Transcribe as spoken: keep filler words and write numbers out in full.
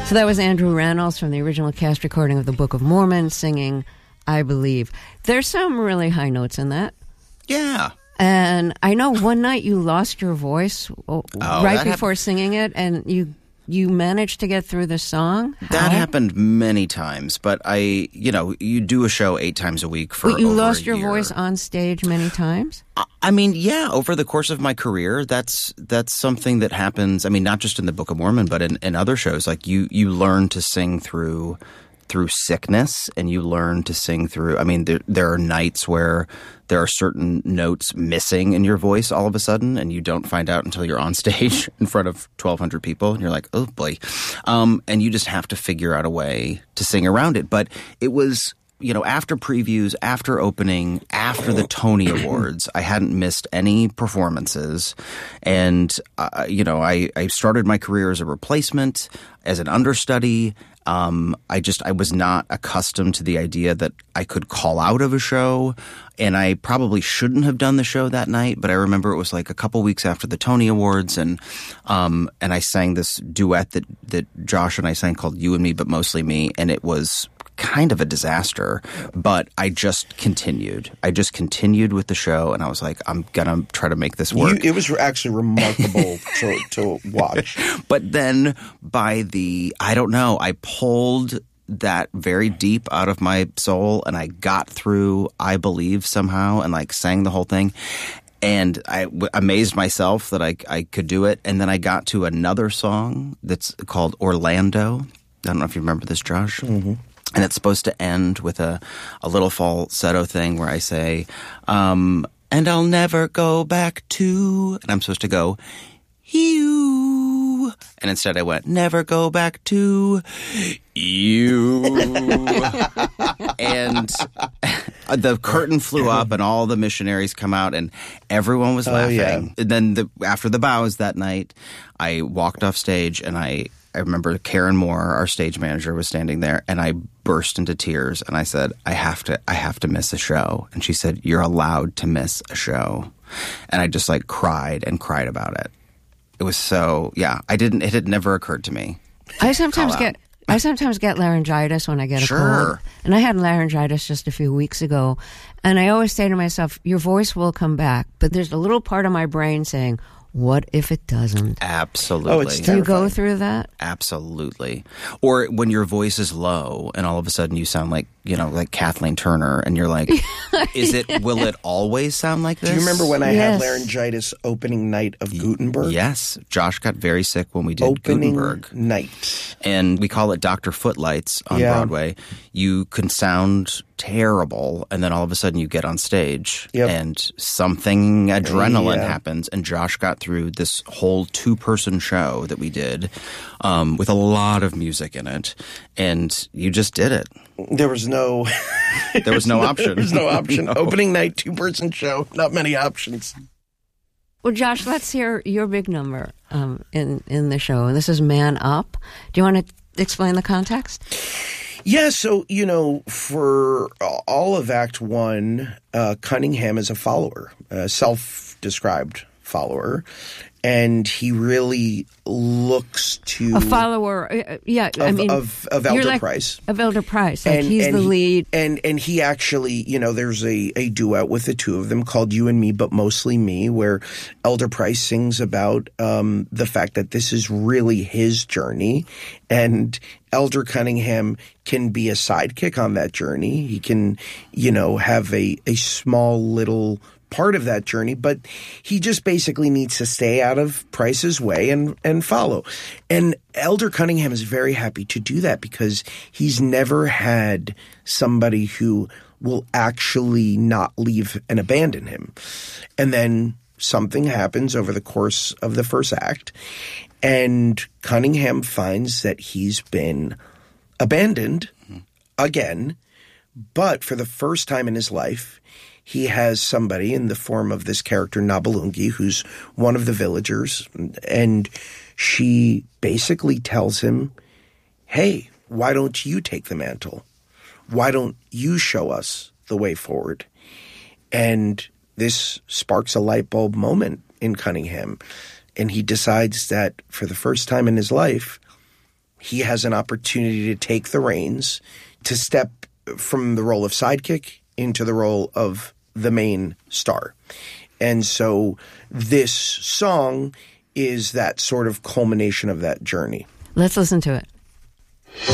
So that was Andrew Rannells from the original cast recording of the Book of Mormon singing I Believe. There's some really high notes in that. Yeah. And I know one night you lost your voice oh, right before happened. singing it, and you you managed to get through the song? How? That happened many times, but I, you know, you do a show eight times a week for Wait, you over lost a your year. voice on stage many times? I mean, yeah, over the course of my career, that's that's something that happens. I mean, not just in the Book of Mormon, but in, in other shows. Like you, you learn to sing through through sickness, and you learn to sing through. I mean, there there are nights where there are certain notes missing in your voice all of a sudden, and you don't find out until you're on stage in front of twelve hundred people, and you're like, oh boy, um, and you just have to figure out a way to sing around it. But it was. You know, after previews, after opening, after the Tony Awards, I hadn't missed any performances. And, uh, you know, I, I started my career as a replacement, as an understudy. Um, I just, I was not accustomed to the idea that I could call out of a show. And I probably shouldn't have done the show that night, but I remember it was like a couple weeks after the Tony Awards, and um, and I sang this duet that, that Josh and I sang called You and Me, But Mostly Me, and it was kind of a disaster, but I just continued. I just continued with the show, and I was like, I'm going to try to make this work. You, it was actually remarkable to, to watch. But then by the, I don't know, I pulled that very deep out of my soul, and I got through I Believe somehow, and like sang the whole thing. And I w- amazed myself that I, I could do it. And then I got to another song that's called Orlando. I don't know if you remember this, Josh. Mm-hmm. And it's supposed to end with a, a little falsetto thing where I say, um, and I'll never go back to, and I'm supposed to go, you. And instead I went, never go back to you. And the curtain flew up and all the missionaries come out and everyone was laughing. Oh, yeah. And then the, after the bows that night, I walked off stage and I I remember Karen Moore, our stage manager, was standing there, and I burst into tears, and I said, I have to I have to miss a show. And she said, you're allowed to miss a show. And I just, like, cried and cried about it. It was so, yeah, I didn't, it had never occurred to me. I sometimes get I sometimes get laryngitis when I get a Sure. cold. And I had laryngitis just a few weeks ago. And I always say to myself, your voice will come back. But there's a little part of my brain saying, what if it doesn't? Absolutely. Oh, it's Do you go terrifying. through that? Absolutely. Or when your voice is low and all of a sudden you sound like, you know, like Kathleen Turner, and you're like, is it, will it always sound like this? Do you remember when I Yes. had laryngitis opening night of Gutenberg? Yes. Josh got very sick when we did Opening Gutenberg. night. And we call it Doctor Footlights on Yeah. Broadway. You can sound terrible, and then all of a sudden you get on stage, Yep. and something adrenaline Yeah. happens. And Josh got through this whole two-person show that we did um, with a lot of music in it, and you just did it. There was no... There was no option. There was no option. No. Opening night, two-person show. Not many options. Well, Josh, let's hear your big number um, in, in the show. And this is Man Up. Do you want to explain the context? Yeah, so, you know, for all of Act One, uh, Cunningham is a follower, a self-described follower, and he really looks to... A follower, uh, yeah, I Of- mean... of- of you're Elder like- Price. Of Elder Price, like and, he's and the he- lead. And and he actually, you know, there's a, a duet with the two of them called You and Me, But Mostly Me, where Elder Price sings about um, the fact that this is really his journey, and Elder Cunningham can be a sidekick on that journey. He can, you know, have a, a small little part of that journey, but he just basically needs to stay out of Price's way and, and follow. And Elder Cunningham is very happy to do that because he's never had somebody who will actually not leave and abandon him. And then something happens over the course of the first act, and Cunningham finds that he's been abandoned again, but for the first time in his life, he has somebody in the form of this character, Nabalungi, who's one of the villagers, and she basically tells him, hey, why don't you take the mantle? Why don't you show us the way forward? And this sparks a light bulb moment in Cunningham, and he decides that for the first time in his life, he has an opportunity to take the reins, to step from the role of sidekick into the role of the main star. And so this song is that sort of culmination of that journey. Let's listen to it.